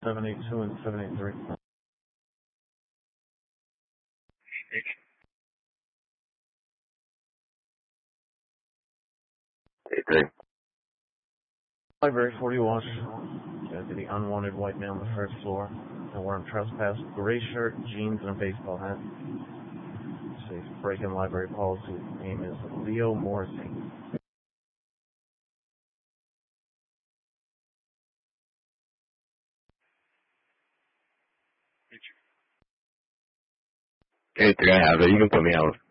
782 and 783. Library 40 Wash. To the unwanted white male on the first floor. And wearing trespass, gray shirt, jeans, and a baseball hat. So he's breaking library policy. His name is Leo Morrissey. Okay, I have it. You can put me out.